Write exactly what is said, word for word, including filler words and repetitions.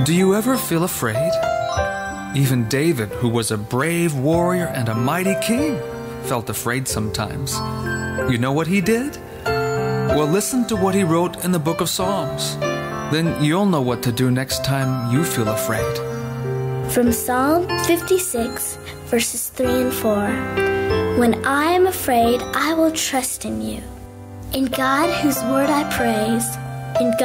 Do you ever feel afraid? Even David, who was a brave warrior and a mighty king, felt afraid sometimes. You know what he did? Well, listen to what he wrote in the book of Psalms. Then you'll know what to do next time you feel afraid. From Psalm fifty-six, verses three and four. When I am afraid, I will trust in you. In God, whose word I praise, in God